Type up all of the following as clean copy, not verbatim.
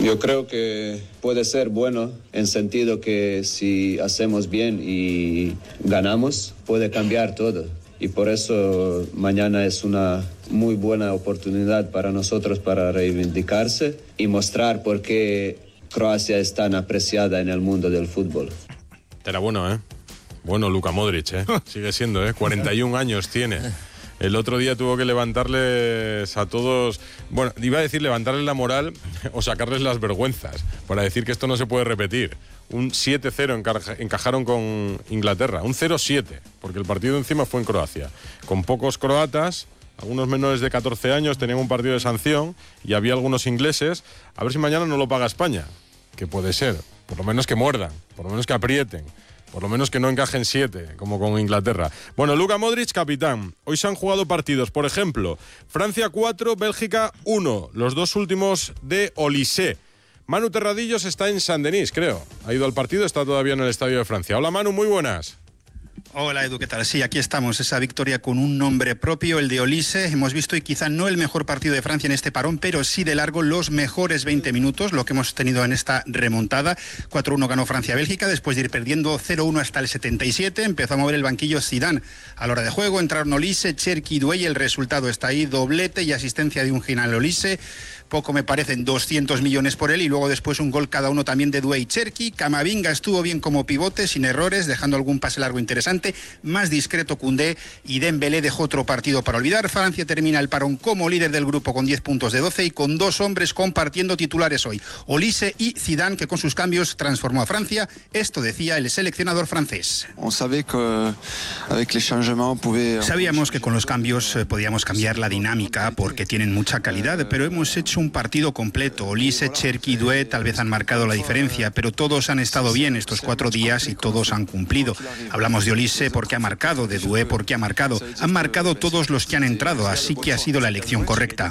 Yo creo que puede ser bueno en sentido que si hacemos bien y ganamos, puede cambiar todo. Y por eso mañana es una muy buena oportunidad para nosotros para reivindicarse y mostrar por qué Croacia es tan apreciada en el mundo del fútbol. Era bueno, ¿eh? Bueno, Luka Modric, ¿eh? Sigue siendo, ¿eh? 41 años tiene. El otro día tuvo que levantarles a todos... Bueno, iba a decir levantarles la moral o sacarles las vergüenzas para decir que esto no se puede repetir. Un 7-0 encajaron con Inglaterra. Un 0-7, porque el partido encima fue en Croacia. Con pocos croatas, algunos menores de 14 años tenían un partido de sanción y había algunos ingleses. A ver si mañana no lo paga España, que puede ser. Por lo menos que muerdan, por lo menos que aprieten. Por lo menos que no encajen 7, como con Inglaterra. Bueno, Luka Modric, capitán. Hoy se han jugado partidos, por ejemplo, Francia 4, Bélgica 1. Los dos últimos de Olysée. Manu Terradillos está en Saint-Denis, creo. Ha ido al partido, está todavía en el Estadio de Francia. Hola Manu, muy buenas. Hola Edu, ¿qué tal? Sí, aquí estamos, esa victoria con un nombre propio, el de Olysée. Hemos visto, y quizá no el mejor partido de Francia en este parón, pero sí de largo los mejores 20 minutos, lo que hemos tenido en esta remontada. 4-1 ganó Francia-Bélgica, después de ir perdiendo 0-1 hasta el 77. Empezó a mover el banquillo Zidane a la hora de juego, entraron Olysée, Cherki y Doué, y el resultado está ahí, doblete y asistencia de un final Olysée. Poco me parecen, 200 millones por él, y luego después un gol cada uno también de Doué y Cherki. Camavinga estuvo bien como pivote, sin errores, dejando algún pase largo interesante. Más discreto Koundé, y Dembélé dejó otro partido para olvidar. Francia termina el parón como líder del grupo con 10 puntos de 12 y con dos hombres compartiendo titulares hoy, Olysée y Zidane, que con sus cambios transformó a Francia. Esto decía el seleccionador francés. Sabíamos que con los cambios podíamos cambiar la dinámica porque tienen mucha calidad, pero hemos hecho un partido completo. Olysée, Cherki y Doué tal vez han marcado la diferencia, pero todos han estado bien estos 4 días y todos han cumplido. Hablamos de Olysée porque ha marcado, de Doué porque ha marcado. Han marcado todos los que han entrado, así que ha sido la elección correcta.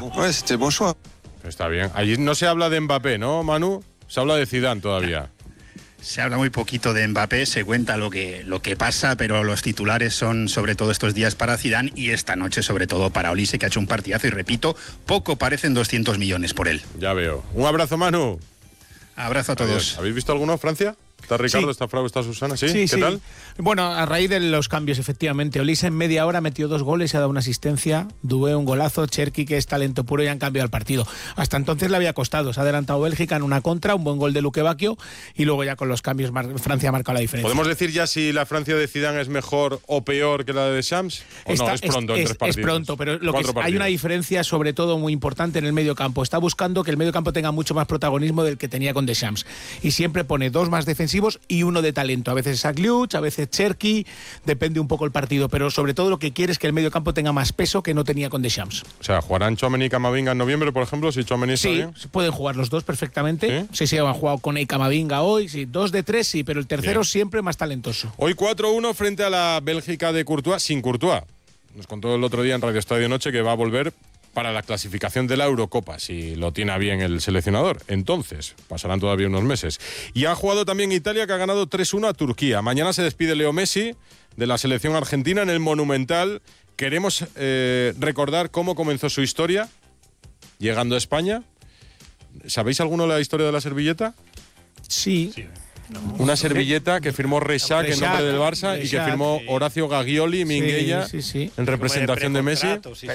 Está bien. Allí no se habla de Mbappé, ¿no, Manu? Se habla de Zidane todavía. Se habla muy poquito de Mbappé, se cuenta lo que pasa, pero los titulares son sobre todo estos días para Zidane y esta noche sobre todo para Olysée, que ha hecho un partidazo y repito, poco parecen 200 millones por él. Ya veo. Un abrazo, Manu. Abrazo a todos. Adiós. ¿Habéis visto alguno, Francia? ¿Está Ricardo, está Frau, está Susana? ¿Sí? ¿Qué tal? Bueno, a raíz de los cambios, efectivamente. Olysée en media hora metió 2 goles y ha dado una asistencia. Doué un golazo. Cherki, que es talento puro, y han cambiado el partido. Hasta entonces le había costado. Se ha adelantado Bélgica en una contra, un buen gol de Luque Bacchio, y luego ya con los cambios Francia ha marcado la diferencia. ¿Podemos decir ya si la Francia de Zidane es mejor o peor que la de Deschamps? ¿O no? Es pronto en 3 partidos. Es pronto, pero hay una diferencia sobre todo muy importante en el medio campo. Está buscando que el medio campo tenga mucho más protagonismo del que tenía con Deschamps. Y siempre pone 2 más defensivos y 1 de talento. A veces Sagliuc, a veces Cherki, depende un poco el partido, pero sobre todo lo que quiere es que el medio campo tenga más peso que no tenía con Deschamps. O sea, ¿jugarán Tchouaméni y Camavinga en noviembre, por ejemplo, si Tchouaméni está bien? Sí, pueden jugar los dos perfectamente. Sí, han jugado con Camavinga hoy, sí, 2 de 3, sí, pero el tercero bien, siempre más talentoso. Hoy 4-1 frente a la Bélgica de Courtois, sin Courtois. Nos contó el otro día en Radio Estadio Noche que va a volver para la clasificación de la Eurocopa, si lo tiene a bien el seleccionador. Entonces, pasarán todavía unos meses. Y ha jugado también Italia, que ha ganado 3-1 a Turquía. Mañana se despide Leo Messi de la selección argentina en el Monumental. Queremos recordar cómo comenzó su historia llegando a España. ¿Sabéis alguno la historia de la servilleta? Sí. Una servilleta que firmó Reixac en nombre del Barça y que firmó Horacio Gaglioli, Minguella, en representación de Messi.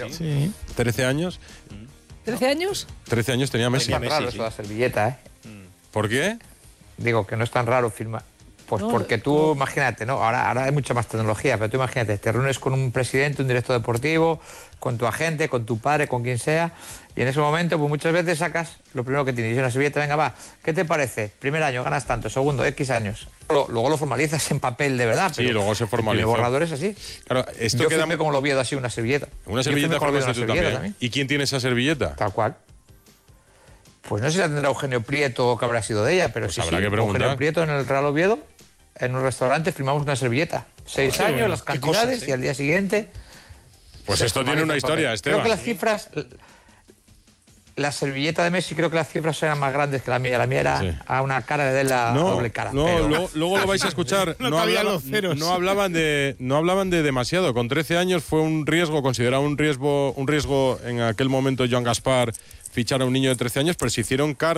13 años. ¿13 años? 13 años tenía Messi. No es tan raro eso de la servilleta, ¿eh? ¿Por qué? Digo que no es tan raro firmar. Pues no, porque tú, imagínate, ¿no? Ahora hay mucha más tecnología, pero tú imagínate, te reúnes con un presidente, un director deportivo, con tu agente, con tu padre, con quien sea, y en ese momento, pues muchas veces sacas lo primero que tienes, y una servilleta, venga, va, ¿qué te parece? Primer año ganas tanto, segundo, X años. Luego lo formalizas en papel de verdad, pero sí, luego se formaliza. El borrador es así. Claro, esto yo firmé como lo Oviedo así, una servilleta. Una servilleta firmaste tú también. ¿Y quién tiene esa servilleta? Tal cual. Pues no sé si la tendrá Eugenio Prieto o qué habrá sido de ella, pero pues sí, habrá que preguntar. Eugenio Prieto en el Real Oviedo, en un restaurante firmamos una servilleta. 6 años, las cantidades, cosas, y al día siguiente... Pues esto tiene una historia, Esteban. Creo que las cifras... La servilleta de Messi, creo que las cifras eran más grandes que la mía. La mía era a una cara de la doble cara. No, pero... luego lo vais a escuchar. No hablaban de demasiado. Con 13 años fue un riesgo, considerado un riesgo en aquel momento Joan Gaspar fichar a un niño de 13 años, pero se hicieron cargo